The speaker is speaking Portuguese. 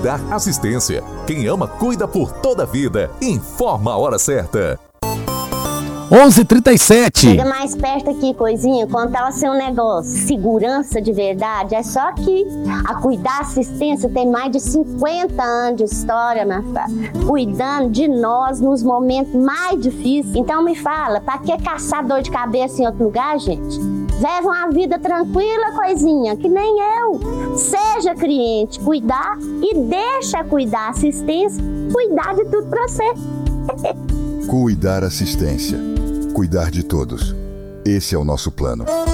Cuidar Assistência. Quem ama, cuida por toda a vida. Informa a hora certa. 11h37. Chega mais perto aqui, coisinha, contar o seu negócio. Segurança de verdade é só aqui. A Cuidar Assistência tem mais de 50 anos de história, minha filha, cuidando de nós nos momentos mais difíceis. Então me fala, pra que caçar dor de cabeça em outro lugar, gente? Leva uma vida tranquila, coisinha, que nem eu. Seja cliente, cuidar e deixa Cuidar Assistência cuidar de tudo pra você. Cuidar Assistência. Cuidar de todos. Esse é o nosso plano.